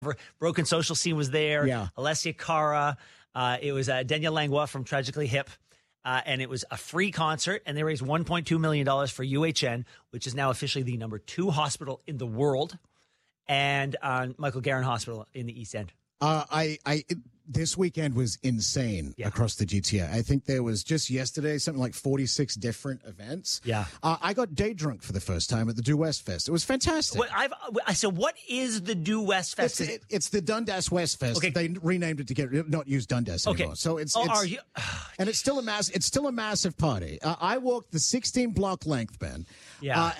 Broken Social Scene was there. Yeah. Alessia Cara. It was Denya Langwa from Tragically Hip. And it was a free concert, and they raised $1.2 million for UHN, which is now officially the number 2 hospital in the world, and Michael Garron Hospital in the East End. This weekend was insane across the GTA. I think there was just yesterday something like 46 different events. Yeah. I got day drunk for the first time at the Due West Fest. It was fantastic. So what is the Due West Fest? It's the Dundas West Fest. Okay. They renamed it to not use Dundas anymore. Okay. So it's and it's still a massive party. I walked the 16 block length, Ben. Yeah.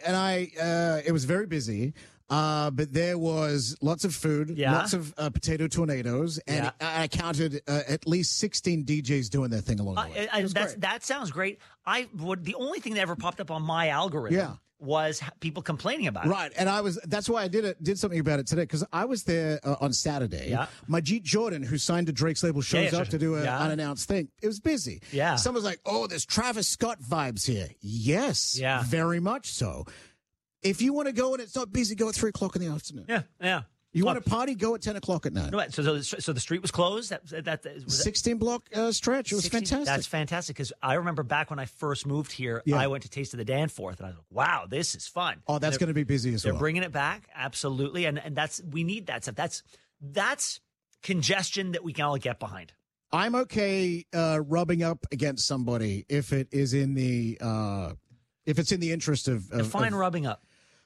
It was very busy. But there was lots of food, lots of potato tornadoes, and I counted at least 16 DJs doing their thing along the way. That sounds great. The only thing that ever popped up on my algorithm was people complaining about it. Right, and that's why I did something about it today, because I was there on Saturday. Yeah. Majid Jordan, who signed to Drake's label, shows up to do an unannounced thing. It was busy. Yeah. Someone's like, "Oh, there's Travis Scott vibes here." Yes, very much so. If you want to go and it's not busy, go at 3 o'clock in the afternoon. Yeah. You want to party, go at 10 o'clock at night. No, so the street was closed? That 16 block stretch. It was 16, fantastic. That's fantastic, because I remember back when I first moved here, I went to Taste of the Danforth, and I was like, wow, this is fun. Oh, that's going to be busy as well. They're bringing it back, absolutely, and we need that stuff. That's congestion that we can all get behind. I'm okay rubbing up against somebody if it is in the if it's in the interest of rubbing up.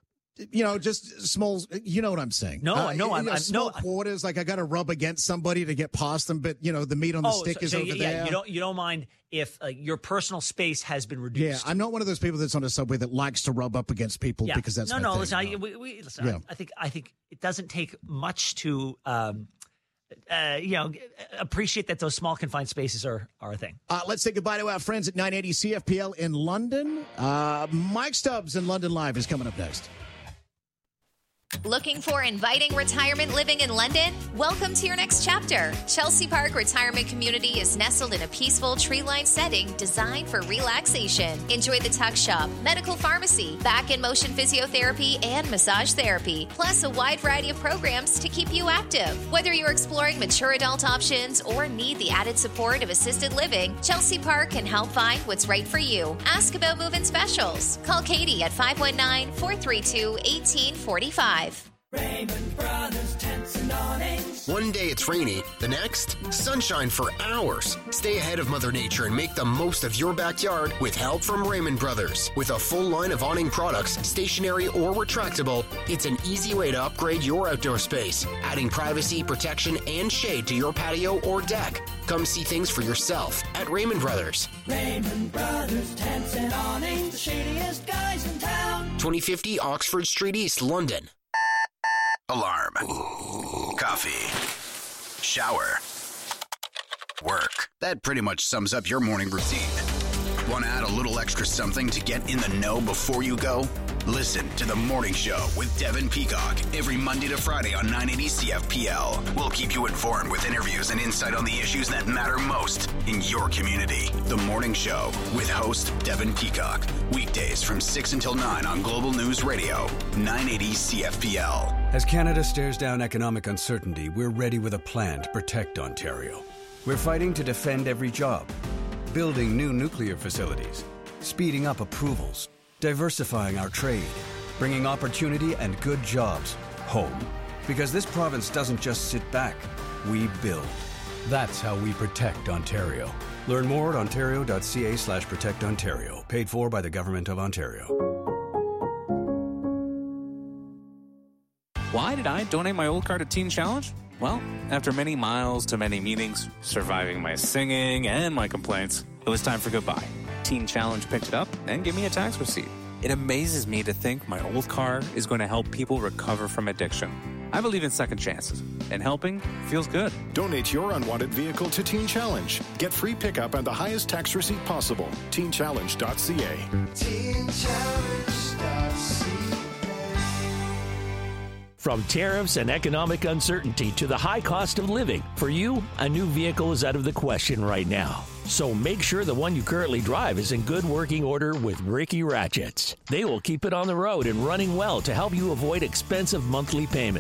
Just small. You know what I'm saying? No, I'm small quarters. Like I got to rub against somebody to get past them, but the meat on the stick is over there. You don't mind if your personal space has been reduced. Yeah, I'm not one of those people that's on a subway that likes to rub up against people because that's my thing. Listen. I think it doesn't take much to appreciate that those small confined spaces are a thing. Let's say goodbye to our friends at 980 CFPL in London. Mike Stubbs in London Live is coming up next. Looking for inviting retirement living in London? Welcome to your next chapter. Chelsea Park Retirement Community is nestled in a peaceful tree-lined setting designed for relaxation. Enjoy the tuck shop, medical pharmacy, back and motion physiotherapy, and massage therapy, plus a wide variety of programs to keep you active. Whether you're exploring mature adult options or need the added support of assisted living, Chelsea Park can help find what's right for you. Ask about move-in specials. Call Katie at 519-432-1845. Raymond Brothers Tents and Awnings. One day it's rainy, the next, sunshine for hours. Stay ahead of Mother Nature and make the most of your backyard with help from Raymond Brothers. With a full line of awning products, stationary or retractable, it's an easy way to upgrade your outdoor space, adding privacy, protection, and shade to your patio or deck. Come see things for yourself at Raymond Brothers. Raymond Brothers Tents and Awnings, the shadiest guys in town. 2050 Oxford Street East, London. Alarm. Coffee. Shower. Work. That pretty much sums up your morning routine. Want to add a little extra something to get in the know before you go? Listen to The Morning Show with Devin Peacock every Monday to Friday on 980 CFPL. We'll keep you informed with interviews and insight on the issues that matter most in your community. The Morning Show with host Devin Peacock. Weekdays from 6 until 9 on Global News Radio, 980 CFPL. As Canada stares down economic uncertainty, we're ready with a plan to protect Ontario. We're fighting to defend every job, building new nuclear facilities, speeding up approvals, diversifying our trade, bringing opportunity and good jobs home. Because this province doesn't just sit back, we build. That's how we protect Ontario. Learn more at ontario.ca/protectontario. Paid for by the Government of Ontario. Why did I donate my old car to Teen Challenge? Well, after many miles to many meetings, surviving my singing and my complaints, it was time for goodbye. Teen Challenge picked it up and gave me a tax receipt. It amazes me to think my old car is going to help people recover from addiction. I believe in second chances, and helping feels good. Donate your unwanted vehicle to Teen Challenge. Get free pickup and the highest tax receipt possible. TeenChallenge.ca. TeenChallenge.ca. From tariffs and economic uncertainty to the high cost of living, for you, a new vehicle is out of the question right now. So make sure the one you currently drive is in good working order with Ricky Ratchets. They will keep it on the road and running well to help you avoid expensive monthly payments.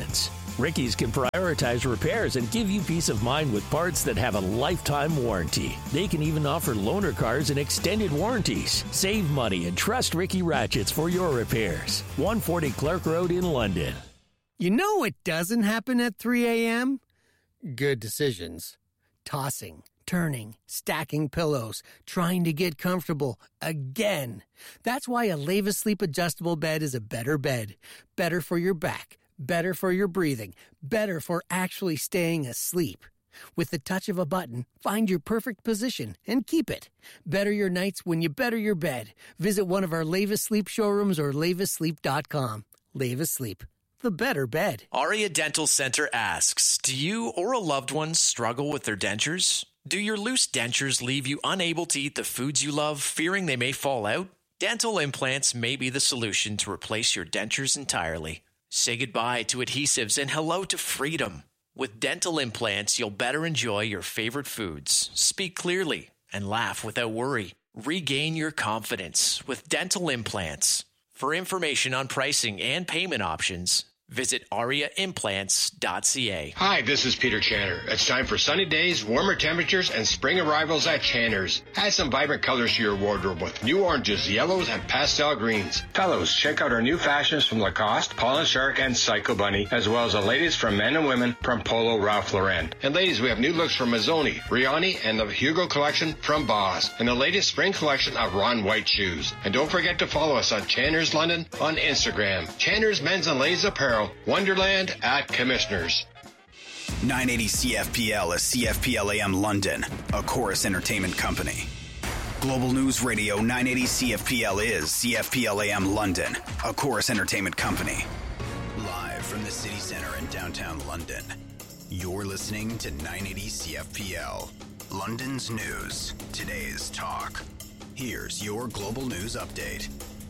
Ricky's can prioritize repairs and give you peace of mind with parts that have a lifetime warranty. They can even offer loaner cars and extended warranties. Save money and trust Ricky Ratchets for your repairs. 140 Clark Road in London. You know what doesn't happen at 3 a.m.? Good decisions. Tossing, turning, stacking pillows, trying to get comfortable again. That's why a Leva Sleep adjustable bed is a better bed. Better for your back, better for your breathing, better for actually staying asleep. With the touch of a button, find your perfect position and keep it. Better your nights when you better your bed. Visit one of our Leva Sleep showrooms or levasleep.com. Leva Sleep, the better bed. Aria Dental Center asks, do you or a loved one struggle with their dentures? Do your loose dentures leave you unable to eat the foods you love, fearing they may fall out? Dental implants may be the solution to replace your dentures entirely. Say goodbye to adhesives and hello to freedom. With dental implants, you'll better enjoy your favorite foods, speak clearly, and laugh without worry. Regain your confidence with dental implants. For information on pricing and payment options, visit ariaimplants.ca. Hi, this is Peter Channer. It's time for sunny days, warmer temperatures, and spring arrivals at Channer's. Add some vibrant colors to your wardrobe with new oranges, yellows, and pastel greens. Fellows, check out our new fashions from Lacoste, Paul & Shark, and Psycho Bunny, as well as the latest from men and women from Polo Ralph Lauren. And ladies, we have new looks from Mazzoni, Riani, and the Hugo collection from Boss, and the latest spring collection of Ron White shoes. And don't forget to follow us on Channer's London on Instagram. Channer's Men's and Ladies Apparel, Wonderland at Commissioners. 980 CFPL is CFPL AM London, a Chorus Entertainment company. Global News Radio 980 CFPL is CFPL AM London, a Chorus Entertainment company. Live from the city center in downtown London, you're listening to 980 CFPL, London's news, today's talk. Here's your Global News Update.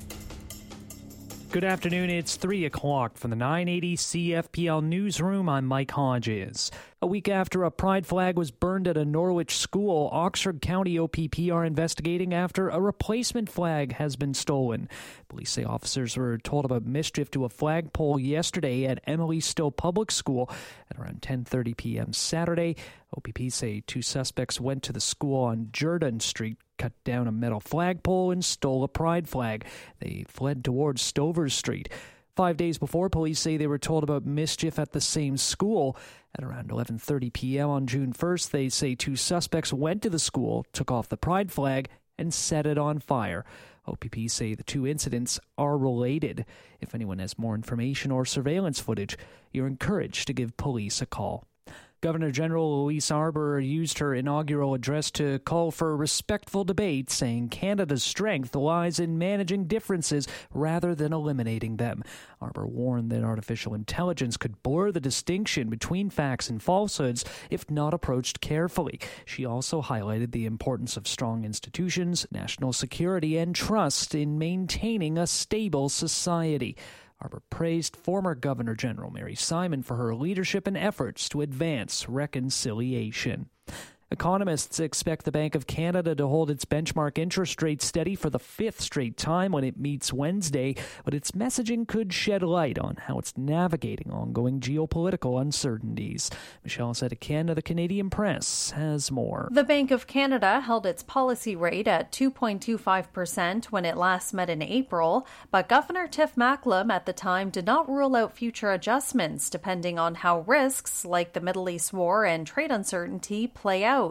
Good afternoon, it's 3 o'clock from the 980 CFPL newsroom. I'm Mike Hodges. A week after a pride flag was burned at a Norwich school, Oxford County OPP are investigating after a replacement flag has been stolen. Police say officers were told about mischief to a flagpole yesterday at Emily Stowe Public School at around 10:30 p.m. Saturday. OPP say two suspects went to the school on Jordan Street, cut down a metal flagpole, and stole a pride flag. They fled towards Stover Street. 5 days before, police say they were told about mischief at the same school. At around 11:30 p.m. on June 1st, they say two suspects went to the school, took off the pride flag, and set it on fire. OPP say the two incidents are related. If anyone has more information or surveillance footage, you're encouraged to give police a call. Governor General Louise Arbour used her inaugural address to call for respectful debate, saying Canada's strength lies in managing differences rather than eliminating them. Arbour warned that artificial intelligence could blur the distinction between facts and falsehoods if not approached carefully. She also highlighted the importance of strong institutions, national security, and trust in maintaining a stable society. Arbour praised former Governor General Mary Simon for her leadership and efforts to advance reconciliation. Economists expect the Bank of Canada to hold its benchmark interest rate steady for the fifth straight time when it meets Wednesday, but its messaging could shed light on how it's navigating ongoing geopolitical uncertainties. Michelle Zedekian of the Canadian Press has more. The Bank of Canada held its policy rate at 2.25% when it last met in April, but Governor Tiff Macklem at the time did not rule out future adjustments depending on how risks like the Middle East war and trade uncertainty play out.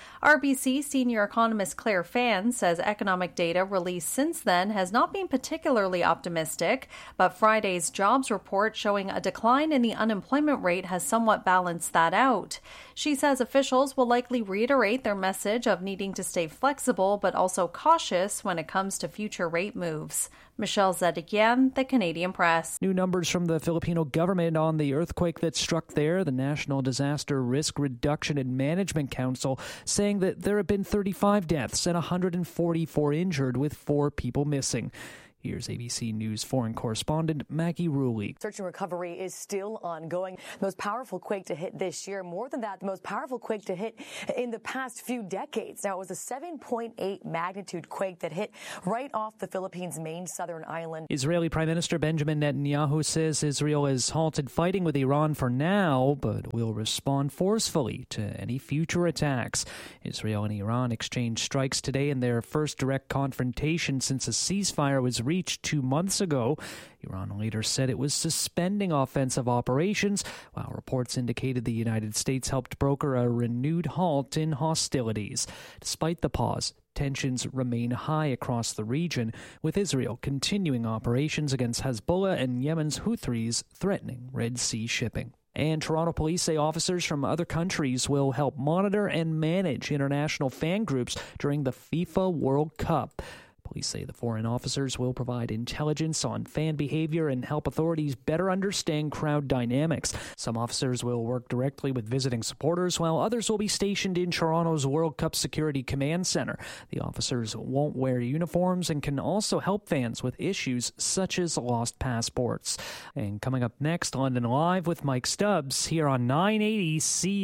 RBC senior economist Claire Fan says economic data released since then has not been particularly optimistic, but Friday's jobs report showing a decline in the unemployment rate has somewhat balanced that out. She says officials will likely reiterate their message of needing to stay flexible but also cautious when it comes to future rate moves. Michelle Zedekian, the Canadian Press. New numbers from the Filipino government on the earthquake that struck there. The National Disaster Risk Reduction and Management Council saying that there have been 35 deaths and 144 injured, with 4 people missing. Here's ABC News foreign correspondent Maggie Ruley. Search and recovery is still ongoing. The most powerful quake to hit this year. More than that, the most powerful quake to hit in the past few decades. Now, it was a 7.8 magnitude quake that hit right off the Philippines' main southern island. Israeli Prime Minister Benjamin Netanyahu says Israel has halted fighting with Iran for now, but will respond forcefully to any future attacks. Israel and Iran exchanged strikes today in their first direct confrontation since a ceasefire was reached 2 months ago. Iran later said it was suspending offensive operations, while reports indicated the United States helped broker a renewed halt in hostilities. Despite the pause, tensions remain high across the region, with Israel continuing operations against Hezbollah and Yemen's Houthis threatening Red Sea shipping. And Toronto police say officers from other countries will help monitor and manage international fan groups during the FIFA World Cup. Police say the foreign officers will provide intelligence on fan behavior and help authorities better understand crowd dynamics. Some officers will work directly with visiting supporters, while others will be stationed in Toronto's World Cup Security Command Center. The officers won't wear uniforms and can also help fans with issues such as lost passports. And coming up next, London Live with Mike Stubbs here on 980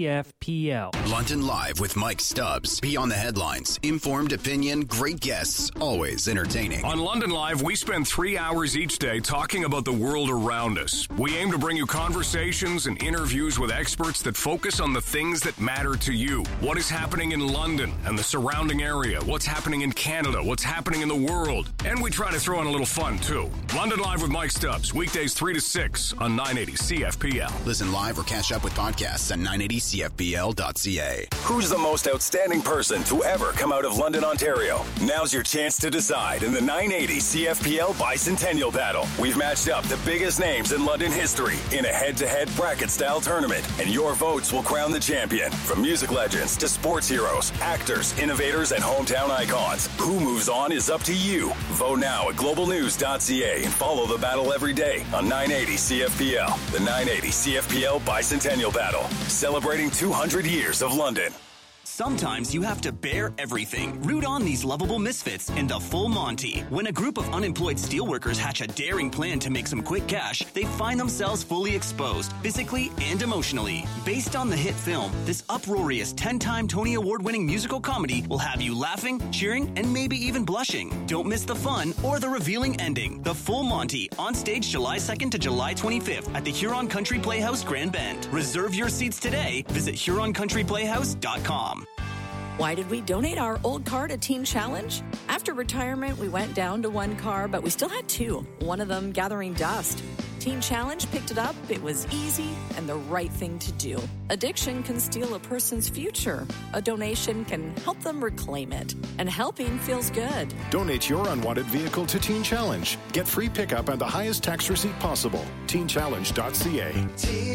CFPL. London Live with Mike Stubbs. Beyond the headlines, informed opinion, great guests, always entertaining. On London Live, we spend 3 hours each day talking about the world around us. We aim to bring you conversations and interviews with experts that focus on the things that matter to you. What is happening in London and the surrounding area? What's happening in Canada? What's happening in the world? And we try to throw in a little fun, too. London Live with Mike Stubbs, weekdays 3 to 6 on 980 CFPL. Listen live or catch up with podcasts at 980CFPL.ca. Who's the most outstanding person to ever come out of London, Ontario? Now's your chance to decide in the 980 CFPL Bicentennial Battle. We've matched up the biggest names in London history in a head-to-head bracket-style tournament, and your votes will crown the champion. From music legends to sports heroes, actors, innovators, and hometown icons, who moves on is up to you. Vote now at globalnews.ca and follow the battle every day on 980 CFPL. The 980 CFPL Bicentennial Battle, celebrating 200 years of London. Sometimes you have to bear everything. Root on these lovable misfits in the Full Monty. When a group of unemployed steelworkers hatch a daring plan to make some quick cash, they find themselves fully exposed, physically and emotionally. Based on the hit film, this uproarious 10-time Tony Award-winning musical comedy will have you laughing, cheering, and maybe even blushing. Don't miss the fun or the revealing ending. The Full Monty, on stage July 2nd to July 25th at the Huron Country Playhouse, Grand Bend. Reserve your seats today. Visit HuronCountryPlayhouse.com. Why did we donate our old car to Teen Challenge? After retirement, we went down to one car, but we still had two, one of them gathering dust. Teen Challenge picked it up, it was easy, and the right thing to do. Addiction can steal a person's future. A donation can help them reclaim it. And helping feels good. Donate your unwanted vehicle to Teen Challenge. Get free pickup and the highest tax receipt possible. TeenChallenge.ca.